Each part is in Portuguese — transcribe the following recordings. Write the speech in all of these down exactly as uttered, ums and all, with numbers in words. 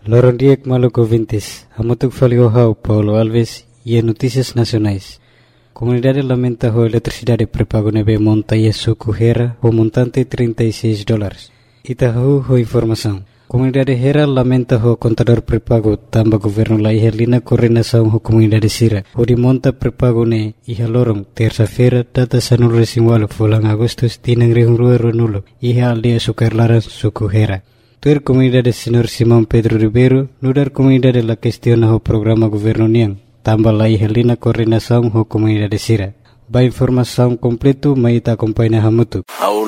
Lorondiek Maluco Vintes, Hamutuk Faliohau, Paulo Alves e Notícias Nacionais. Comunidade lamenta a eletricidade pré-pago nebe monta e suco Hera o montante trinta e seis dólares. Itahu ho informação. Comunidade Hera lamenta o contador pré-pago tamba governo la ihalina coordenação ho comunidade Sira. O de monta pré-pago ne iha lorong terça-feira data sanul resinwalo fulang agustus tinang rihungrua renulo iha aldia sukar laran suco Hera. Tuer comunidade Senhor Simão Pedro Ribeiro nudar comunidade la questiona ho programa governo niang tamba la ihalina coordenação ho comunidade Sira. Ba informação completo mai ta acompanha Hamutu.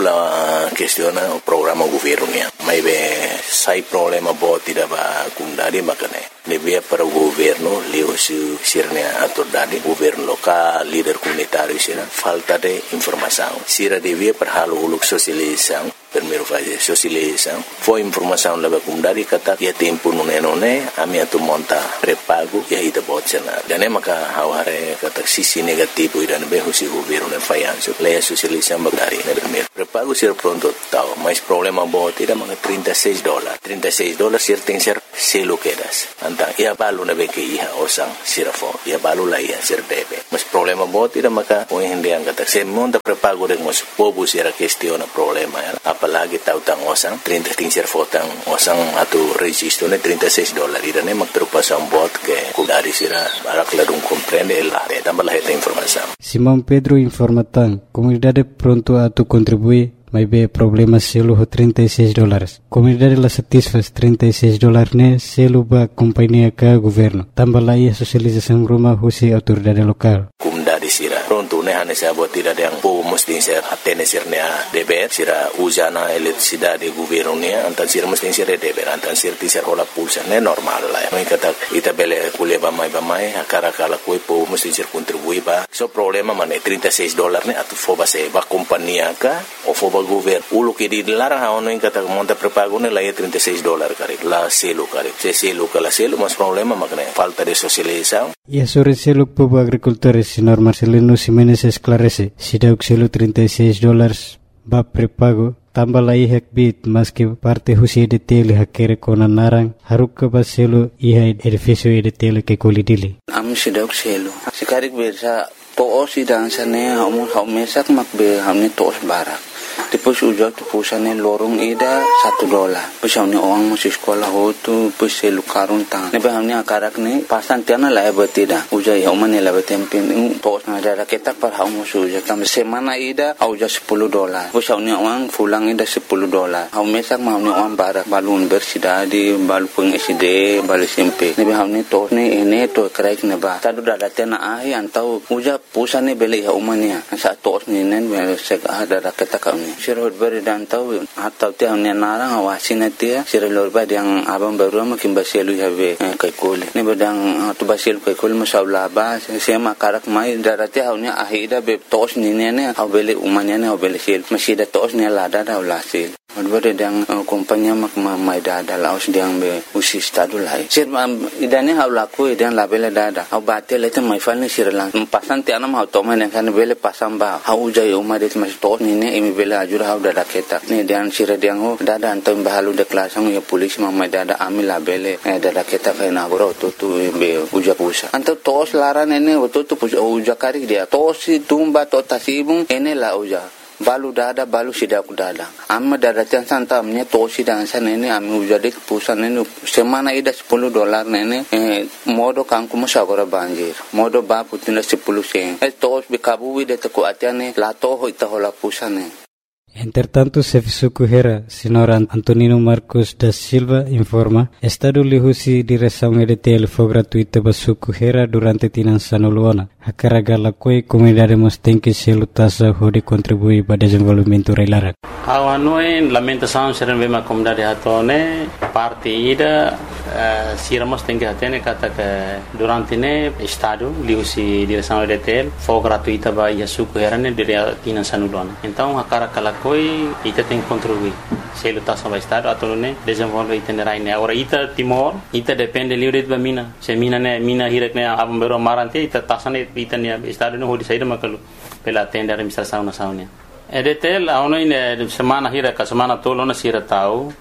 Aula questiona o programa governo niang. Mai be sai problema bo tidak ba kundari makane. Lebih para o governo leu su sirnya atordade governo local líder comunitário sira falta de informação. Sira devia para halo uluk sosialização primeiro fase sosialização foi informação leva kundari kata ya tempo nune nune ami atu monta pré-pago ya ida botsena. Dan maka haware kata sisi negativo idan be husi governo ne fayanso leia sosialização bagari ne primeiro pré-pago sira pronto tau mas problema bo tidak maka trinta e seis dólares trinta e seis dólares sir tem ser selo quedas antang ia balu na be ke iha osang sirafo ia balu la ia sir debe mas problema bo tidak maka o hindi ang kata se monta pré-pago de mos pobu sira questiona problema ya apalagi tau tang osang trinta ting sir fotang osang atu registro ne trinta e seis dólares irane magtrupasan bot ke kudari sira barak ladung comprende la tambah la esta informação. Simão Pedro informa tan comunidade pronto a tu contribuir mas be problema selo ho trinta e seis dólares. Comunidade la satisfaz trinta e seis dólares ne selo ba companhia ka governo. Tambah la ia sosialização rumah husi autoridade lokal. Comunidade sira pronto ne hane sa buat tidak yang po mesti ser atene sirnya deber sira usana eletricidade governo ne antan sira mesti sira deber antan sira tisar hola pulsa ne normal la. Noi kata ita bele kuleba mai ba mai akara kala koi po mesti sir contribui ba. So problema mane trinta e seis dólares ne atu foba se ba companhia ka o foba governo ulo que di larang ha ono kata monta pré-pago ne la ia trinta e seis dólares kare la selo kare se selo kala selo mas problema makne falta de socialização. E sobre selo povo agricultores senhor Marcelino Ximenes esclarece si da selo trinta e seis dólares ba pré-pago tambah la ihak bit mas que parte husi de tele hakere kona narang haruk ba selo iha edifício de tele que colidili am si da selo sikarik bersa to osi dansane hamu hamesak makbe hamne tos barak. Depois uja tu pusane lorong ida satu dolar. Pusane orang masih sekolah ho tu puse lukarun tang. Nebe hamne akarak ne pasan tiana la betida. Uja ya umane la betempin tos na ada ketak par hamu suja tam semana ida uja sepuluh dolar. Pusane orang pulang ida sepuluh dolar. Hamu mesak hamne orang barak balu universidade balu peng S D balu S M P. Nebe hamne tos ne ene to kraik ne ba. Tadu dada tena ahi antau uja pusane bele ya umane. Sa tos ne nen sek ada ketak hamne. Sirot beri dan tahu atau tiang ni narang awasin dia sirot beri yang abang baru makin basilu have kai kol ni bedang tu basilu kai kol masalah ba sema karak mai darati haunya ahida be tos ni ne au bele umanya ne au bele sil masih da tos ni lada da ulasil beri yang kompanya mak mai dada laos diang be usi stadu lai sir idane hau laku idan labele dada au batel itu mai fal ni sirlang pasan tiana mau toman yang kan bele pasang ba hau jai umar itu masih tos ni ne imi bele ajur hau dada ketak ni dian sira diang ho dada antam bahalu deklarasi ya polis mamai dada amil labele dada ketak kai na goro tu tu be uja pusa antam tos laran ene tu tu uja karik dia tos tumba to tasibung ene la uja balu dada balu sidak dada amma dada tiang santa amnya tosi dan sana ini ami ujade pusan ini semana ida sepuluh dolar nene eh, modo kangku masagora banjir modo ba putina sepuluh sen eh tos bikabu de teku atiane lato ho ita hola pusane. Entretanto, Sefisuku Hera, senhor Antonino Marcos da Silva, informa, Estado lihusi direção E D T L foi gratuita para Suku Hera durante tinan sanuluana. A carga la coi comunidade mos tem que se lutasa hode contribuir para desenvolvimento reilara. Awanoi lamentação serem bem a comunidade hatone parte ida siramos tem que atene kata que durante ne Estado lihusi direção E D T L foi gratuita para Suku Hera ne dire tinan sanuluana. Então a carga la coi ita tem que contribuir. Se lutasa para Estado atau ne desenvolve itinerai ne. Agora ita Timor ita depende livre de mina. Se mina ne mina hirek ne abang bero marante ita tasane ita ne Estado ne hodi saída makalu pela tenda administração nacional. E D T L aonde semana hirek semana tolo na sira tau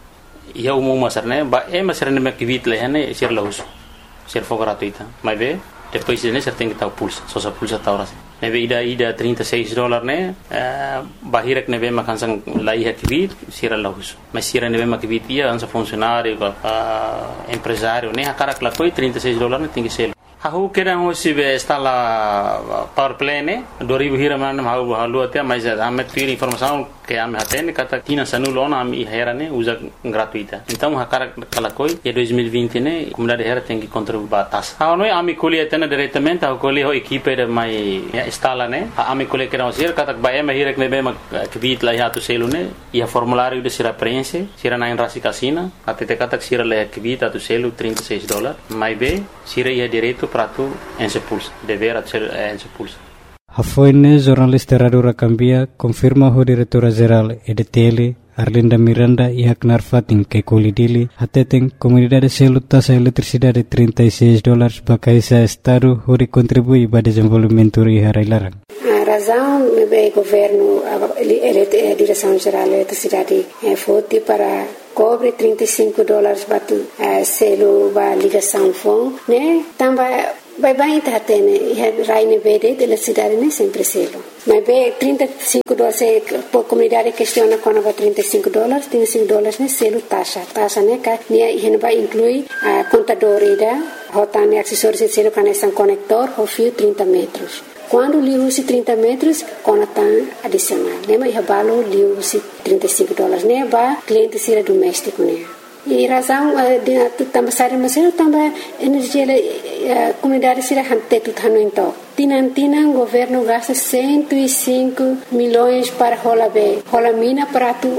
ia umum masar né ba é masar né que vit leh né ser lahus ser for gratuita mas vê depois né ser tem que tal pulsa só só pulsa tal assim né vê ida ida trinta e seis dólares né bahirek né vê makan sang lai ha que vit ser lahus mas ser né vê mak vit ia ansa funcionário empresário né a cara que lá foi trinta e seis dólares né tem que ser Aku kira hoje be instala power play ne dua ribu hira mana mau halu até mas ame pira informação que ame atene kata tina sanulona ame hera ne usa gratuita então a cara kala koi e dois mil e vinte ne comunidade hera tem que contribuir batas a noi ame colhe atene diretamente a colhe ho equipe de mai instala ne ame colhe kira hoje kata ba ame hira que be que vit lá ya tu selo ne e a formulário de sira preenche sira na enrasi casina até te kata sira lá que vit tu selo trinta e seis dólares mai be sira ia direto para tu en se pulsa dever ser en se pulsa Hafoine jornalista Radio Rakambia confirma ho diretora geral E D T L Arlinda Miranda e Aknar Fatin que colidili ateteng comunidade selo taxa eletricidade trinta e seis dólares bakaisa estado hori contribui para desenvolvimento e harailarang. A razão é governo a direção geral da eletricidade foi para cobre trinta e cinco dólares batu selo ba ligação fon né também vai bem tá tendo e raine verde da eletricidade né sempre selo mas bem trinta e cinco dólares a comunidade questiona quando vai trinta e cinco dólares trinta e cinco dólares né selo taxa taxa né que né vai inclui a contador ida rotane acessórios de selo conexão conector o fio trinta metros. Quando li usi trinta metros, conatan adicional. Né, mas balo li usi trinta e cinco dólares. Né, ba cliente sira doméstico né. E razão de também sair mas eu também energia a comunidade sira hante tudo hano então. Tinan tinan governo gasta cento e cinco milhões para rola be. Rola mina para tu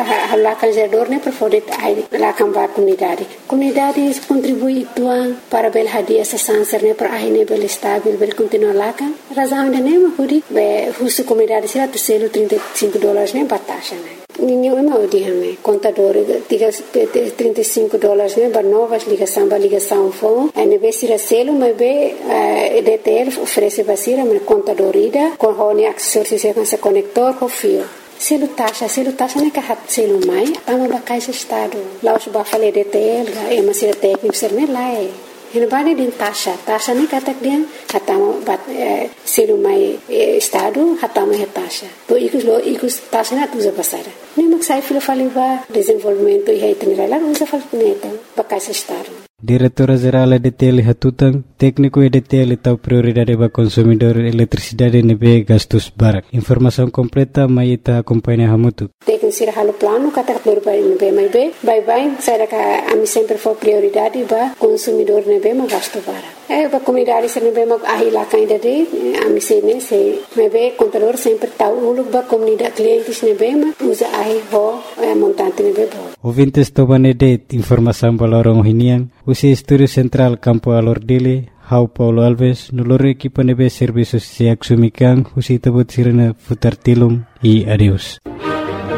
lá canjador né para poder lá cambar comunidade. Comunidade contribui tuan para bel hadia essa sanser né para aí né bel estável bel continuar lá kan. Razão de né mas pudi be husu comunidade sira tu selo trinta e cinco dólares né batasha né. Ninguém é mau dia né. Contador tiga trinta e cinco dólares né para novas ligação para ligação fone. A nível sira selo mas be E D T L oferece basira mas contador ida com honi acessórios com esse conector com fio. Selo taxa, selo taxa né que hat selo mai, tama bakai se estado. Lá os bafale D T L, é uma sira técnico ser né lá é. Ele vai de taxa, taxa nem kata dia, hatama bat selo mai estado, hatama é taxa. To ikus lo ikus taxa na tuza basara. Nem mak sai filo faliva desenvolvimento e itinerário lá usa fal neta, bakai se estado. Diretora Geral E D T L Hatutang, técnico E D T L tahu prioridade para consumidor eletricidade nebe gastos barak. Informação completa mai ita acompanha hamutu. Técnico sira halo plano kata prioridade nebe mai be, bye bye, saya ka ami sempre for prioridade para consumidor nebe ma gasto barak. É para comunidade sira nebe ma ahila kainda de, ami se ne se nebe contador sempre tahu ulu para comunidade clientes nebe ma usa ahi ho montante nebe bo. Ouvintes tobane de informação balorong hinian. Usi Estúdio Central Campo Alordile, Hau Paulo Alves, noloro equipa nebe serviços se axumikan, usi tabut sirena futar tilum e adeus.